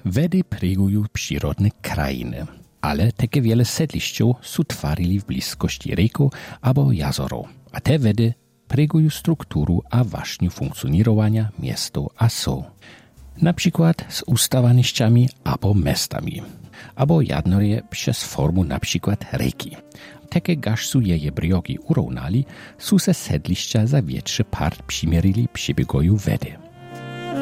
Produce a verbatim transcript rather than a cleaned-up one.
Wedy pryguju przyrodne krajiny, ale takie wiele sedlišćów su twarili w bliskości rieku albo jazoro, a te wedy pryguju strukturu a właśnie funkcjonowania miesto a so. Na przykład z ustawanišćami albo mestami, albo jednorje przez formu na przykład reki. Takie gaż su jeje briogi urównali, su se sedlišća za większy part przymierili przybiegoju wedy.